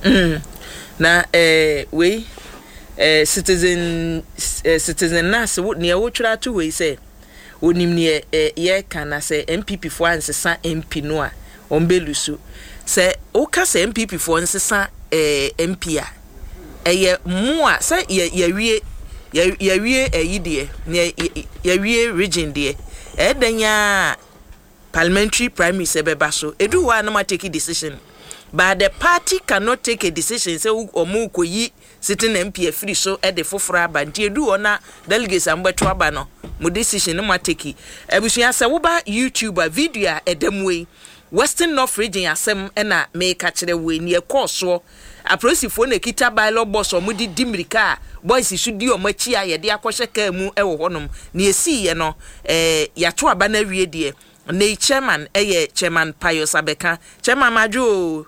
Na we citizen nas ne wo twira to we say onim ne ye kana say MPP fo ansesa MP no a ombelusu say o ka say MPP fo ansesa MP a eye mo a say ye wie eyide ye wie region de edanya parliamentary primary se beba so edu wa na ma take a decision, but the party cannot take a decision say omo koyi sitting MP free so e de fofora ba nti edu ona delegates ambeto aba no mo decision ma take ebusuya se wo ba YouTuber video edemwe Western North region asem na me ka kire we ni ekoso aprosifo na kita bylaw boss o mudi dimirika boys sudi o machi a ye de akohye ka mu e wo honom na esi ye no ya to aba na wie de na chairman chairman Pius Abeka chairman majo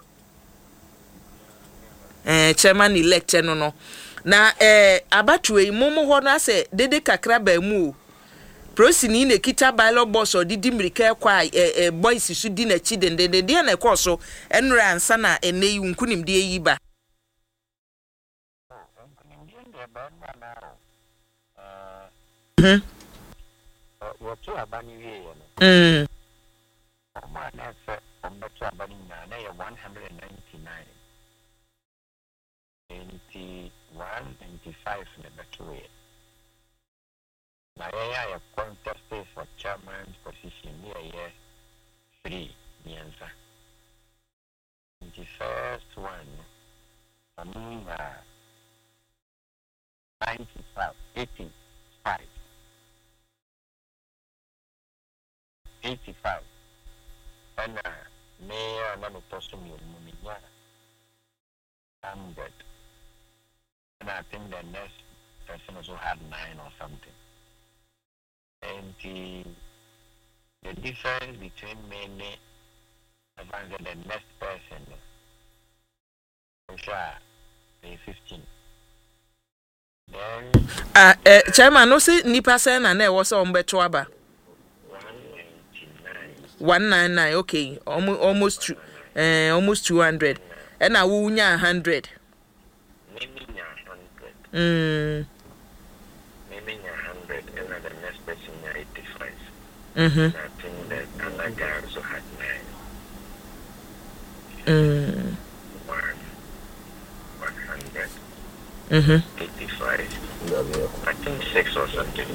chairman elect no na abatwe mumu ho na se dede kakra ba mu prosini na kita bylaw boss o didi mirika kwa boys sudi na chi de na ekoso enra ansa na eneyi nkunim de yi ba what you are banning here? $199 $21.95 never to it. I have contested for chairman's position near free Nianza. The first one, I mean, 85. 85. And mayor and I'm tossing you money. 100. And I think the next person also had 9 or something. And the difference between me and the next person, I'm sure, is 15. Then chairman no say nipa say na e wo so ombeto aba 199 okay almost 200 and na wo nya 100 maybe nya 100 and the next person nya 85 I think that another guy also had 9 100 85 I think 6 or something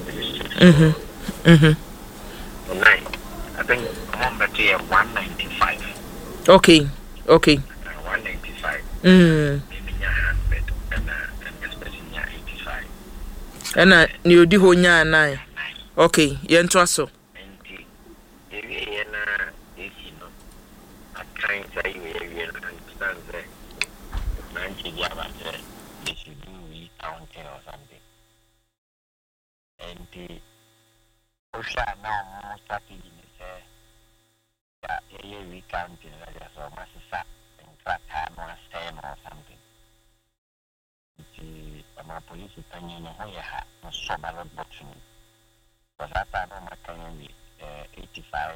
9 I think I'm going to 195 okay 195 maybe 100 and this person 85 and you di ho nya 9 okay yen to aso and if you know I trying to say you understand that man they should do recounting or something and the Osha now starting we counting so much in fact or something. The police opinion was so bad because that time I can be 85,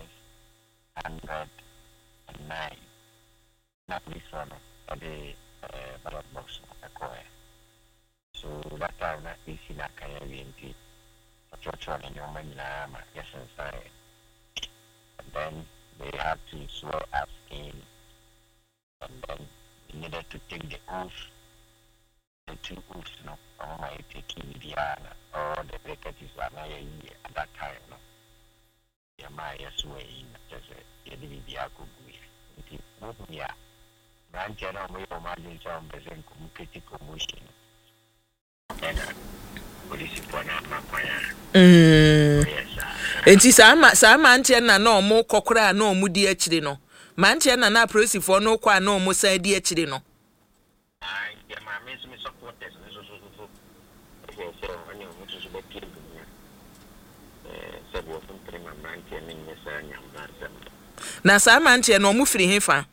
109. Not this one the ballot box acquire. So that time that is in a can be a church one in your money, yes, and then they had to swear us in, and then they needed to take the oath, the 2 oaths, on my taking Indiana, or the breakages at that time, yeah, my swear in, just a Diaco, it moved me up. Ranchana, we imagine some present communicating commotion, and police upon yes. Enti sa mantie na no mo kokora na omu di akire no mantie na na prosifo no kwa na omu san di akire no ya ma me so supporters so oni omu so be kiri so bo fun prima mantie ni nyesa nya mbanza na sa mantie na omu firi hefa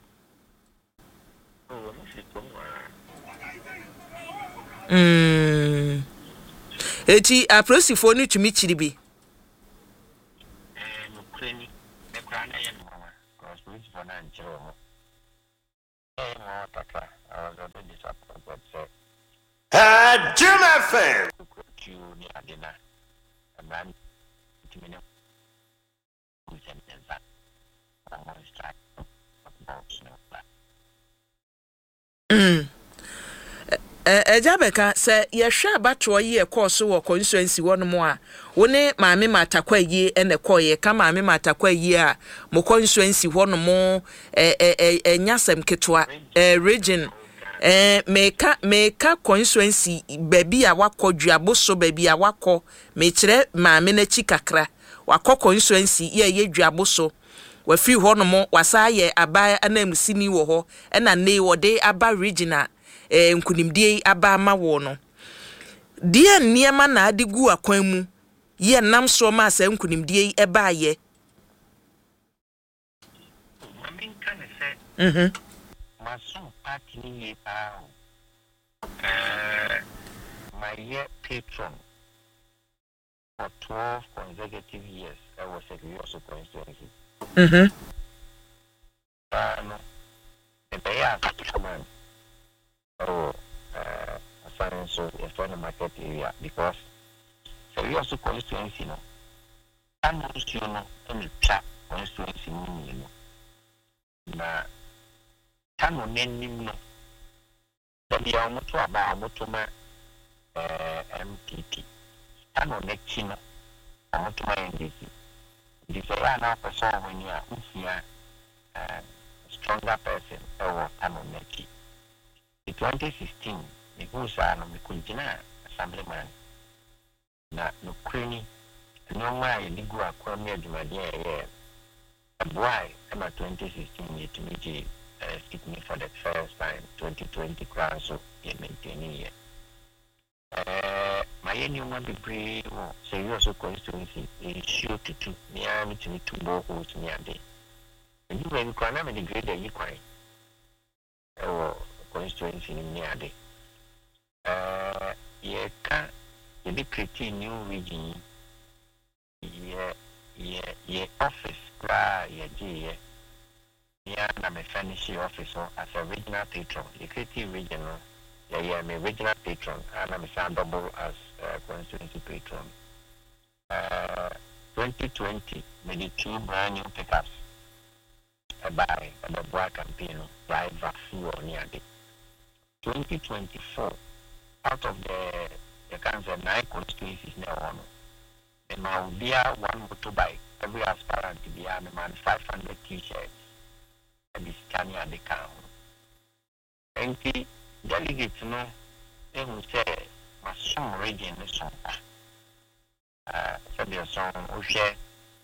eti aprosifo ni tumi kiri bi Jim FM. Ejabeka se yehwe abato ye course wo constituency wono a wone maame matakwa yi ene koye ka maame matakwa yi a mo constituency wono mo nyasem ketwa region meka constituency baby a wakodua boso baby a wakọ me kire maame na chi kakra wakọ constituency ye dua boso wafi wono mo wasa ye aba anamsini wo ho ena ne wode aba regional nkunimdie aba ma wo no die niema na adigu akwan mu ye nam so ma sa nkunimdie e ba ye maso party ni my year patron for 12 consecutive years I was a Rio constituency no the year man so a foreign market area because so we also constituency no I'm not you know any chat constituency you know na tano nenim no the amoto aba amoto ma MPP tano nechi no amoto ma NDC this is na person when you are stronger person or tano nechi in 2016 the goes on the Kunjina assemblyman na no crane no way the go akwa me adwuma de why am 2016 year to meet me for the first time 2020 class so you maintaining here my anyone be brave so you also constituency is sure to do me am to me to go to me ade and you when you can am the grade that you quite constituency in me ade ye can you be pretty new region ye office yeah, I'm a fancy officer as a regional patron. The creative regional, I'm a regional patron, and I'm a double as constituency patron. 2020, maybe 2 brand new pickups. By the black campaign, driver fuel near the 2024, out of the cancer 9 constituencies now on. And now we are one motorbike. Every aspirant to be a man 500 t-shirts and the scanning at the count. And the delegates know they will say my song region is song. So their song will share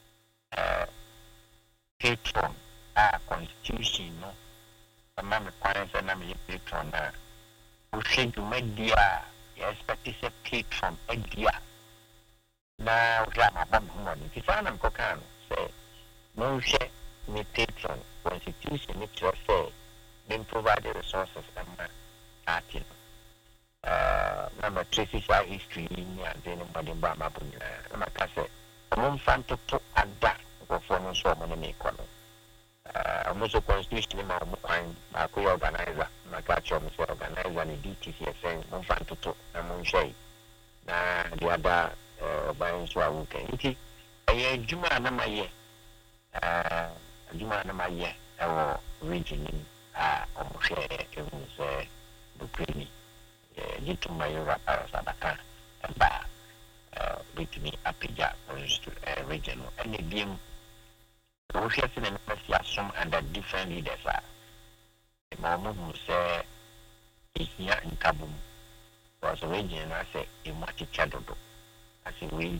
patron constitution no. The man requires a name patron who should do media expect a patron a dear. Now, I'm a fan of Cocan, say, no share, me patron, constitution, make sure say, then provide the resources and article. Number 3 history, and then nobody bam up in I'm a say, I'm fan to put and that for no so many economy. I'm also constitution in my mind, I could organize, my catch on the organizer and DTC saying, I'm fan to talk, I'm on shade. The other. Buying so I will get a Juma and my year. Juma and my year, our region almost share the creamy. You to my Sabata and Ba with me a pija regional and the game. Ocean and Messiasum and the different leaders are. The Mamu who say, is here in Kabum was a region, I say, in what it shadowed. I say we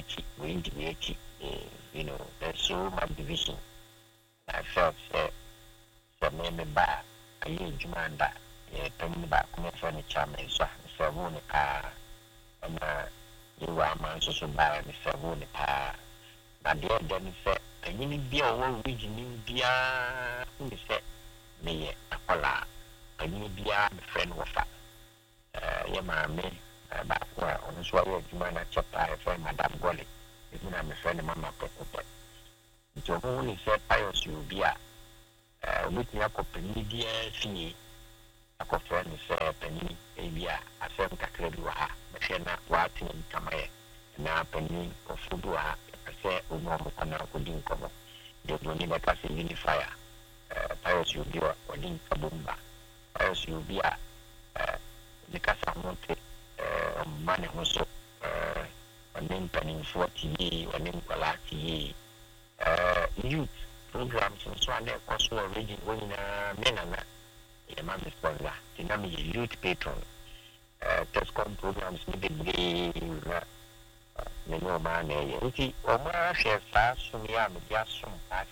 you know, there's so much division. I felt me ba a year Jumanda, a penny back furniture, and so on a car, and you are man so by Mr. Wood car. But the other said, and you need be a whole region in Bia, who said, me a cola, and you be a friend of her. Yama me. Back where on the swallow of Jumana chapter for Madame Golly, if I'm a friend of Mamma Pepper. It's only said pious you be with me a company, dear fee. A friend is a penny, a maybe a certain kakreduha, but she not watching in Kamae, and now penny or Fudua, I say, Umana could in cover. They don't need a castle unifier. Pirates will be or in Kabumba. Pirates will be the Casa Monte, money also, a name penny 40, a name Palati, youth programs and so on, also already when men and a man sponsor, the name is youth patron, TESCOM programs, maybe the no man, or more shares fast from Yam, just some past,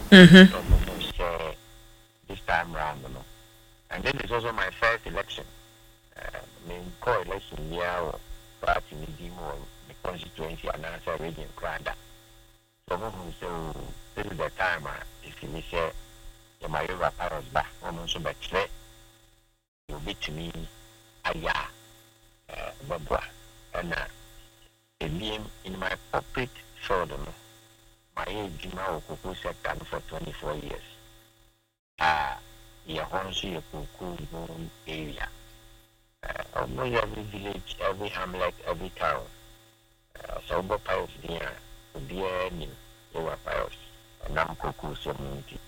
this time round, and then it's also my first election. Co-election year or party meeting or the constituency and answer region crowd. So this is the time if you say the Mayowa powers back, almost but you'll be to me aya Babwa and in my corporate field, my age now Kuku sector for 24 years. Your home your Kuku area. Almost every village, every hamlet, every town. So go piles there, be any lower piles, and I'm Kuku community.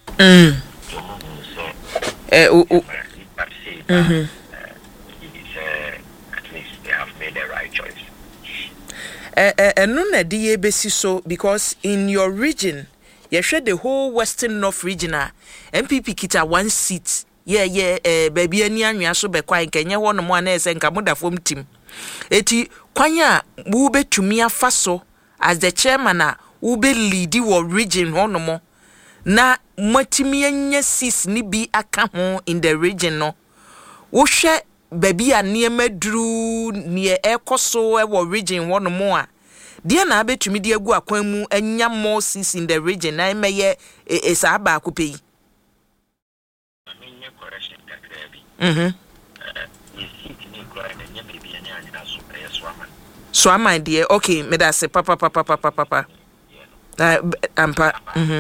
At least they have made the right choice. And no na die besi so because in your region, you share the whole Western North region. MPP kita 1 seat. Baby ani anwea so be kwan kenye ho no mo na ese nka moda fom tim. Eti kwanya wo betumi afa so as the chairman wo be lead wo region ho no mo na matimi anya sis ni bi aka ho in the region no. Wo hwe baby ane maduru ne ekoso e wo region ho no mo a dia na betumi de agu akwan mu anya more sis in the region na emeye esa ba akopei. So am I dear? Okay, me that say papa. Ampa.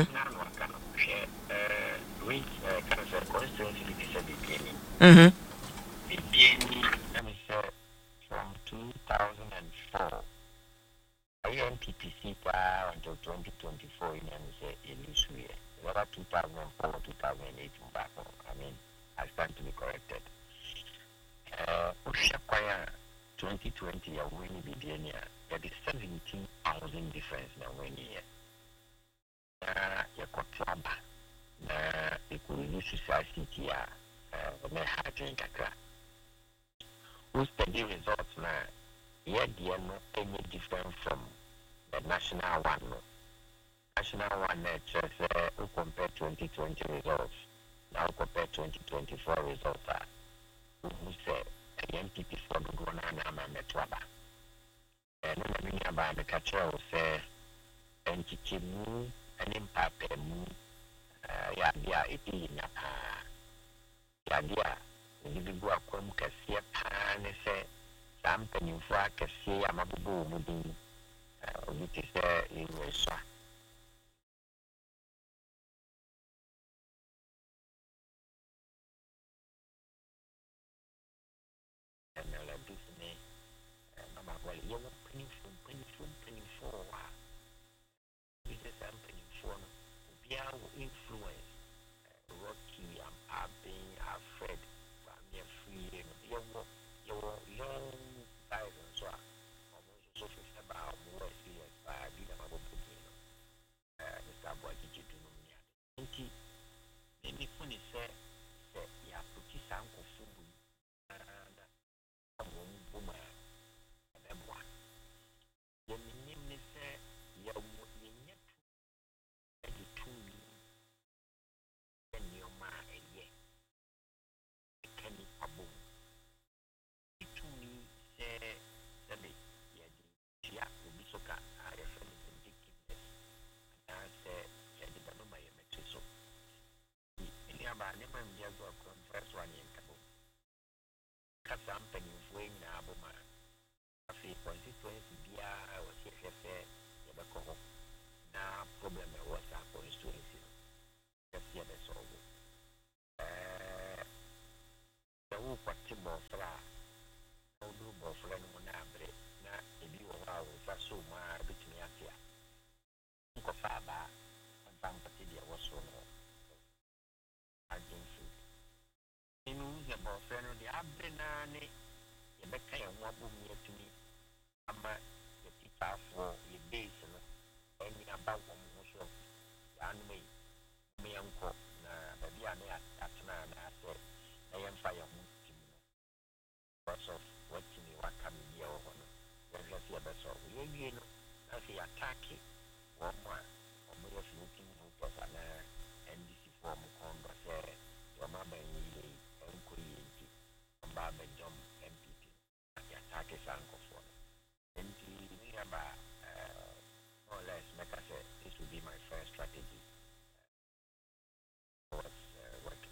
From 2004. NPPC until 2024 in Elisue. About 2004, 2008 back. I stand to be corrected. Ushakwaya 2020 ya weni bibiania there is 17,000 difference na weni ya kotlaba na ikuru society ya na hajin kakra. Who study results na yeah dear no any different from the national one no. National one just who compare 2020 results now compare 2024 results who say MPP for the Gona and Metwaba. And when I buy the catcher will say, and Chichimu, and Impape Mu, Yadia, Etina, Yadia, the Gua Quam Cassia Pan, say, something in Frak, Cassia, Mabu, Mudin, which is there in Wesa. Influence Rocky and Abin have fed from your free your young guys and so on. Almost so about more experience by being a mobile Mr. Boaji to know me. Maybe when he said that you have to kiss Uncle Fubu and a woman and a boy. The name is your first one in Cabo. Cut something in Aboma. I feel constituency Bia or CFA, Yabako. Now, problem was our constituency. That's the other solve. The who particular Abrenani, you make a wobble me to me. Ama the teacher for your base and any about one also. Anime, me uncle, baby, I may at nine. I said, I am fire because of what you are coming here over. Let's see a better. We as he attack it, one more, or more of looking for an NDC form on the fair, your mother and Korean, Baba Jump MPP, the attack is uncle for. And we have more or less, like I said, this would be my first strategy. Working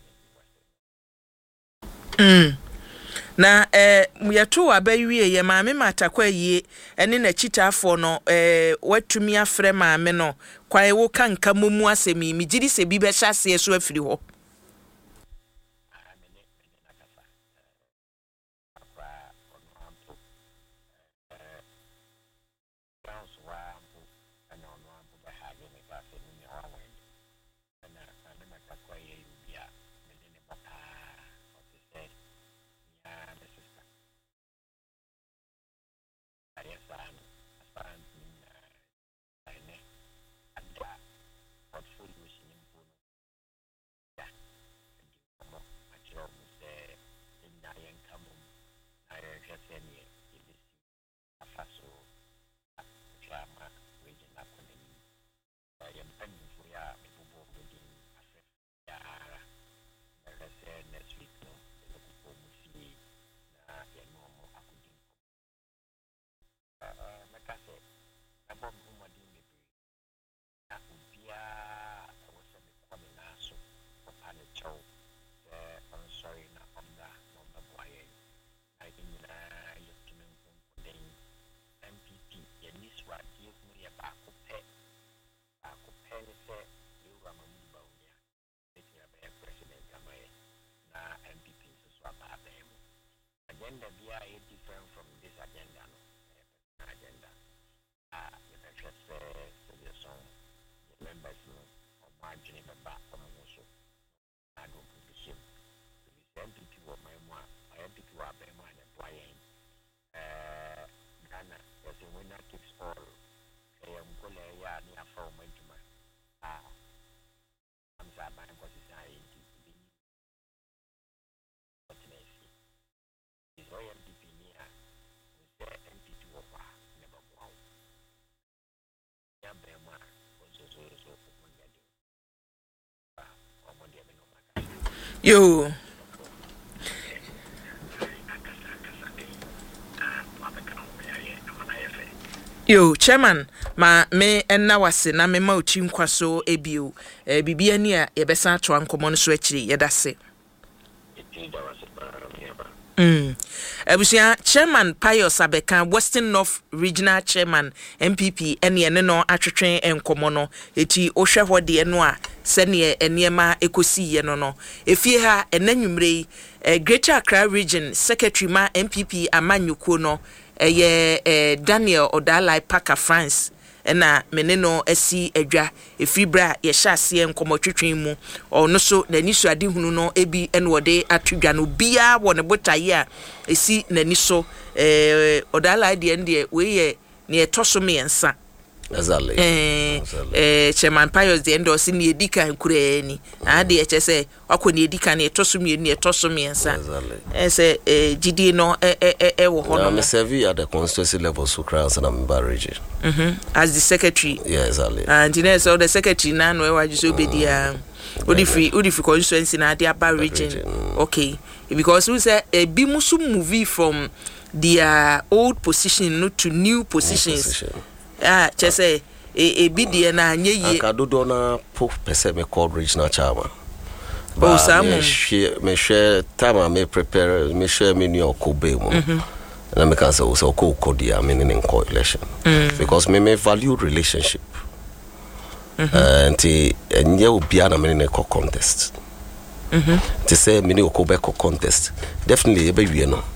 in Western. Na yato abawie ye maame matakwa yie ene na chitafo no watumi afre maame no kwae wo kanka momu asemi migiri se bi be hyase so afiri ho Agenda be different from this agenda. Agenda. The precious the song, the members of margin in the back from also. I don't put the shame. The MPP of my one, MPP of my one and Brian. Ghana, there's a winner takes all. I am going to near for my tomorrow. I'm sad, my society. MPP near the MPP of never wow. Yabema was also yo yo chairman ma me enna wase na me ma ochi nkwaso ebio bibia ni a yebesa atwa nkomo no so akiri yedase Abusia Chairman Pius Abeka Western North Regional Chairman MPP ene no atwetwen enkomo no eti ohwe hode no a sene eniema ekosi ye no efie ha enanwumre Greater Accra Region Secretary ma MPP amanyuko no Daniel Odalai Parker France na meneno asi adwa efibra ye hyase enkomo twetwen mu ono so nani so ade hunu no ebi ene wode atudwa no bia wo ne botaye a esi nani so Odalai de ende we ye ne etoso me ensa Exactly. Chairman Pius the end osi ne edika nkura ni ade ye chese akoni edika ne etoso me ni etoso me ensa ese gidi no wo ho no me serve at the constituency level so cross na Mba region as the secretary. Yeah, exactly. And you know, so the secretary now no wa just obedia odi constituency na the Aba region. Okay, because we say bi musu movie from their old position to new positions. Just say bi dia na anye yi akadodo na po pese me call regional chairman. Me share time me prepare me share me new kobe mo. And I make answer also code I mean in coalition because me value relationship. And you be an a contest. To say many contest definitely every year no.